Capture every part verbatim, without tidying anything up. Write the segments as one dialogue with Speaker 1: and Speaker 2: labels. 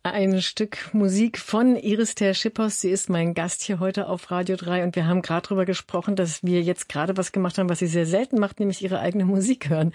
Speaker 1: Ein Stück Musik von Iris ter-Schippers. Sie ist mein Gast hier heute auf Radio drei und wir haben gerade darüber gesprochen, dass wir jetzt gerade was gemacht haben, was sie sehr selten macht, nämlich ihre eigene Musik hören.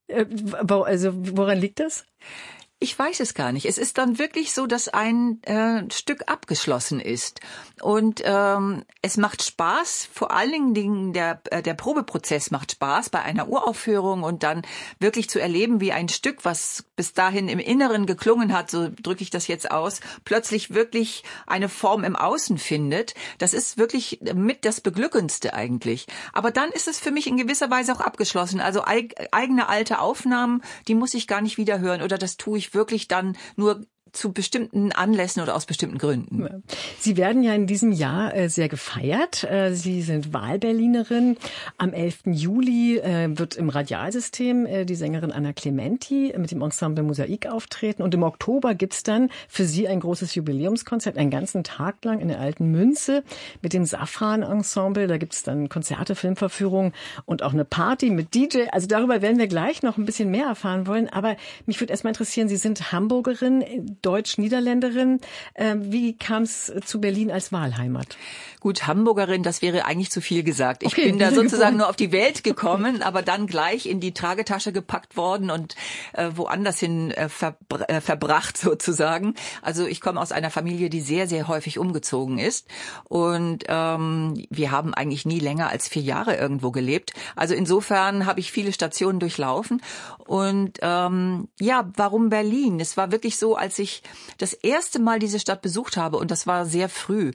Speaker 1: Also woran liegt das?
Speaker 2: Ich weiß es gar nicht. Es ist dann wirklich so, dass ein äh, Stück abgeschlossen ist. Und ähm, es macht Spaß, vor allen Dingen der, äh, der Probeprozess macht Spaß bei einer Uraufführung und dann wirklich zu erleben, wie ein Stück, was bis dahin im Inneren geklungen hat, so drücke ich das jetzt aus, plötzlich wirklich eine Form im Außen findet. Das ist wirklich mit das Beglückendste eigentlich. Aber dann ist es für mich in gewisser Weise auch abgeschlossen. Also eig- eigene alte Aufnahmen, die muss ich gar nicht wieder hören oder das tue ich wirklich dann nur zu bestimmten Anlässen oder aus bestimmten Gründen.
Speaker 1: Sie werden ja in diesem Jahr äh, sehr gefeiert. Äh, Sie sind Wahlberlinerin. Am elften Juli äh, wird im Radialsystem äh, die Sängerin Anna Clementi mit dem Ensemble Mosaik auftreten. Und im Oktober gibt's dann für Sie ein großes Jubiläumskonzert, einen ganzen Tag lang in der Alten Münze mit dem Safran-Ensemble. Da gibt's dann Konzerte, Filmverführungen und auch eine Party mit D J. Also darüber werden wir gleich noch ein bisschen mehr erfahren wollen. Aber mich würde erstmal interessieren, Sie sind Hamburgerin, Deutsch-Niederländerin. Wie kam es zu Berlin als Wahlheimat?
Speaker 2: Gut, Hamburgerin, das wäre eigentlich zu viel gesagt. Ich
Speaker 1: okay,
Speaker 2: bin da sozusagen geboren. nur auf die Welt gekommen, aber dann gleich in die Tragetasche gepackt worden und äh, woanders hin äh, verbr- äh, verbracht sozusagen. Also ich komme aus einer Familie, die sehr, sehr häufig umgezogen ist und ähm, wir haben eigentlich nie länger als vier Jahre irgendwo gelebt. Also insofern habe ich viele Stationen durchlaufen und ähm, ja, warum Berlin? Es war wirklich so, als ich das erste Mal diese Stadt besucht habe und das war sehr früh,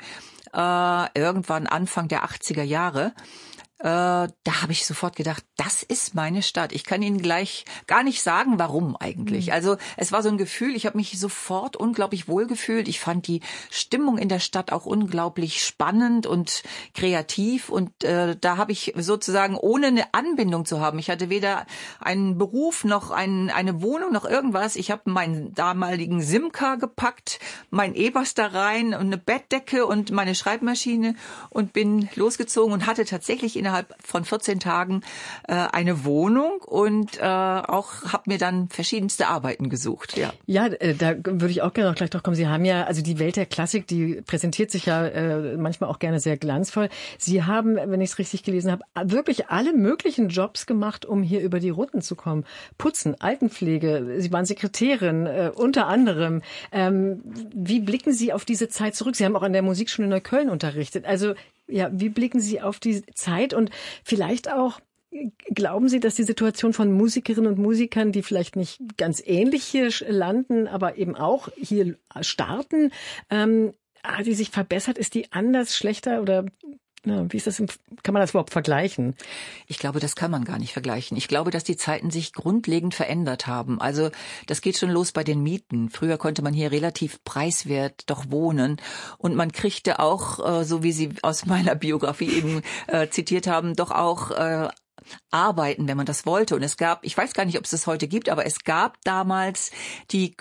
Speaker 2: äh, irgendwann Anfang der achtziger Jahre, äh, da habe ich sofort gedacht, das ist meine Stadt. Ich kann Ihnen gleich gar nicht sagen, warum eigentlich. Mhm. Also es war so ein Gefühl, ich habe mich sofort unglaublich wohl gefühlt. Ich fand die Stimmung in der Stadt auch unglaublich spannend und kreativ. Und äh, da habe ich sozusagen, ohne eine Anbindung zu haben, ich hatte weder einen Beruf noch ein, eine Wohnung noch irgendwas. Ich habe meinen damaligen Simca gepackt, mein Ebers da rein und eine Bettdecke und meine Schreibmaschine und bin losgezogen und hatte tatsächlich innerhalb von vierzehn Tagen äh, eine Wohnung und äh, auch habe mir dann verschiedenste Arbeiten gesucht. Ja,
Speaker 1: ja äh, da würde ich auch gerne noch gleich drauf kommen. Sie haben ja, also die Welt der Klassik, die präsentiert sich ja äh, manchmal auch gerne sehr glanzvoll. Sie haben, wenn ich es richtig gelesen habe, wirklich alle möglichen Jobs gemacht, um hier über die Runden zu kommen. Putzen, Altenpflege, Sie waren Sekretärin, äh, unter anderem. Ähm, wie blicken Sie auf diese Zeit zurück? Sie haben auch an der Musikschule in Neukölln unterrichtet. Also ja, wie blicken Sie auf die Zeit und vielleicht auch, glauben Sie, dass die Situation von Musikerinnen und Musikern, die vielleicht nicht ganz ähnlich hier landen, aber eben auch hier starten, ähm, hat die sich verbessert? Ist die anders, schlechter oder ja, wie ist das? Kann man das überhaupt vergleichen?
Speaker 2: Ich glaube, das kann man gar nicht vergleichen. Ich glaube, dass die Zeiten sich grundlegend verändert haben. Also das geht schon los bei den Mieten. Früher konnte man hier relativ preiswert doch wohnen und man kriegte auch, so wie Sie aus meiner Biografie eben äh, zitiert haben, doch auch äh, arbeiten, wenn man das wollte. Und es gab, ich weiß gar nicht, ob es das heute gibt, aber es gab damals die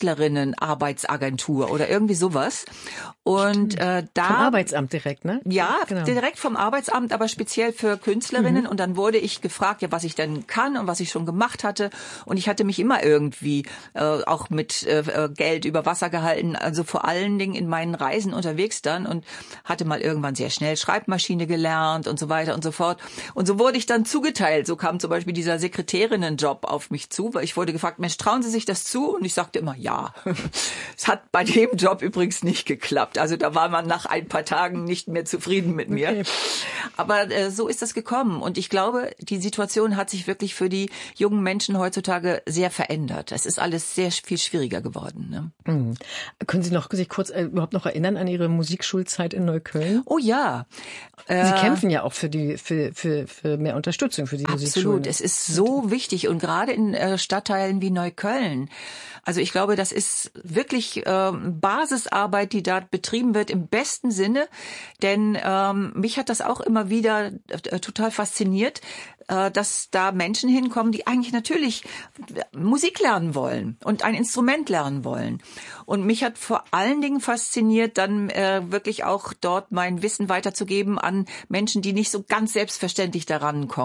Speaker 2: Künstlerinnen-Arbeitsagentur oder irgendwie sowas. Und äh, da
Speaker 1: vom Arbeitsamt direkt, ne?
Speaker 2: Ja,
Speaker 1: genau.
Speaker 2: Direkt vom Arbeitsamt, aber speziell für Künstlerinnen.
Speaker 1: Mhm.
Speaker 2: Und dann wurde ich gefragt, ja, was ich denn kann und was ich schon gemacht hatte. Und ich hatte mich immer irgendwie äh, auch mit äh, Geld über Wasser gehalten, also vor allen Dingen in meinen Reisen unterwegs dann und hatte mal irgendwann sehr schnell Schreibmaschine gelernt und so weiter und so fort. Und so wurde ich dann zugeteilt. So kam zum Beispiel dieser Sekretärinnenjob auf mich zu, weil ich wurde gefragt, Mensch, trauen Sie sich das zu? Und ich sagte immer, ja. Es hat bei dem Job übrigens nicht geklappt. Also da war man nach ein paar Tagen nicht mehr zufrieden mit mir. Okay. Aber äh, so ist das gekommen. Und ich glaube, die Situation hat sich wirklich für die jungen Menschen heutzutage sehr verändert. Es ist alles sehr viel schwieriger geworden. Ne?
Speaker 1: Mhm. Können Sie noch sich kurz äh, überhaupt noch erinnern an Ihre Musikschulzeit in Neukölln?
Speaker 2: Oh ja.
Speaker 1: Sie äh, kämpfen ja auch für die für für für mehr Unterstützung für die Musikschulen.
Speaker 2: Absolut. Es ist so wichtig und gerade in äh, Stadtteilen wie Neukölln. Also ich glaube, das ist wirklich äh, Basisarbeit, die da betrieben wird im besten Sinne, denn ähm, mich hat das auch immer wieder äh, total fasziniert, äh, dass da Menschen hinkommen, die eigentlich natürlich Musik lernen wollen und ein Instrument lernen wollen. Und mich hat vor allen Dingen fasziniert, dann äh, wirklich auch dort mein Wissen weiterzugeben an Menschen, die nicht so ganz selbstverständlich daran kommen.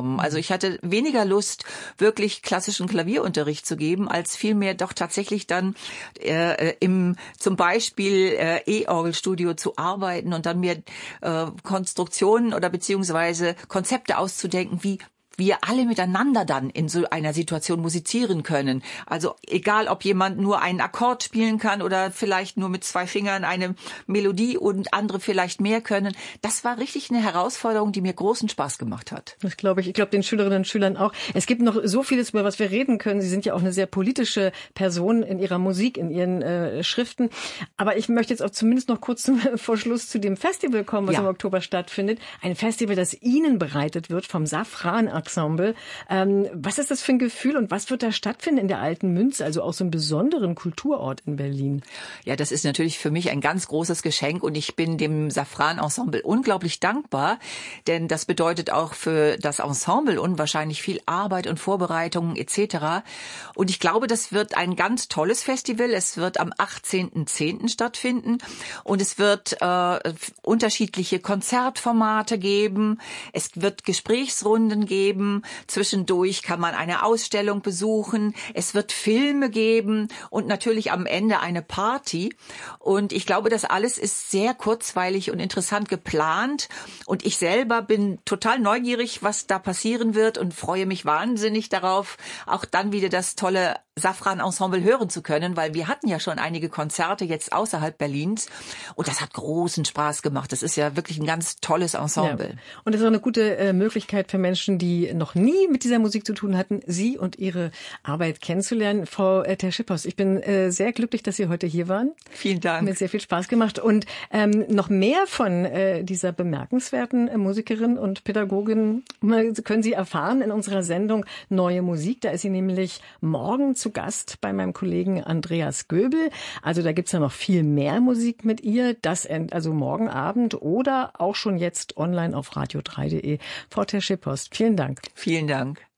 Speaker 2: genommen. Also ich hatte weniger Lust, wirklich klassischen Klavierunterricht zu geben, als vielmehr doch tatsächlich dann äh, im zum Beispiel äh, E-Orgelstudio zu arbeiten und dann mir äh, Konstruktionen oder beziehungsweise Konzepte auszudenken, wie wir alle miteinander dann in so einer Situation musizieren können. Also egal, ob jemand nur einen Akkord spielen kann oder vielleicht nur mit zwei Fingern eine Melodie und andere vielleicht mehr können. Das war richtig eine Herausforderung, die mir großen Spaß gemacht hat.
Speaker 1: Das glaube ich. Ich glaube, den Schülerinnen und Schülern auch. Es gibt noch so vieles, über was wir reden können. Sie sind ja auch eine sehr politische Person in Ihrer Musik, in Ihren äh, Schriften. Aber ich möchte jetzt auch zumindest noch kurz zum Vorschluss zu dem Festival kommen, was ja im Oktober stattfindet. Ein Festival, das Ihnen bereitet wird vom Safran Ensemble. Ähm, was ist das für ein Gefühl und was wird da stattfinden in der Alten Münze, also auch so einem besonderen Kulturort in Berlin?
Speaker 2: Ja, das ist natürlich für mich ein ganz großes Geschenk und ich bin dem Safran Ensemble unglaublich dankbar, denn das bedeutet auch für das Ensemble unwahrscheinlich viel Arbeit und Vorbereitungen et cetera. Und ich glaube, das wird ein ganz tolles Festival. Es wird am achtzehnten zehnten stattfinden und es wird äh, unterschiedliche Konzertformate geben. Es wird Gesprächsrunden geben. Zwischendurch kann man eine Ausstellung besuchen. Es wird Filme geben und natürlich am Ende eine Party. Und ich glaube, das alles ist sehr kurzweilig und interessant geplant. Und ich selber bin total neugierig, was da passieren wird und freue mich wahnsinnig darauf, auch dann wieder das tolle Safran Ensemble hören zu können, weil wir hatten ja schon einige Konzerte jetzt außerhalb Berlins und das hat großen Spaß gemacht. Das ist ja wirklich ein ganz tolles Ensemble.
Speaker 1: Ja. Und das ist auch eine gute äh, Möglichkeit für Menschen, die noch nie mit dieser Musik zu tun hatten, Sie und Ihre Arbeit kennenzulernen. Frau äh, Terschipos, ich bin äh, sehr glücklich, dass Sie heute hier waren.
Speaker 2: Vielen Dank.
Speaker 1: Mir hat sehr viel Spaß gemacht und ähm, noch mehr von äh, dieser bemerkenswerten äh, Musikerin und Pädagogin können Sie erfahren in unserer Sendung Neue Musik. Da ist sie nämlich morgen zu Gast bei meinem Kollegen Andreas Göbel. Also da gibt's ja noch viel mehr Musik mit ihr. Das also morgen Abend oder auch schon jetzt online auf radio drei punkt de. Frau Terschipos, vielen Dank.
Speaker 2: Vielen Dank.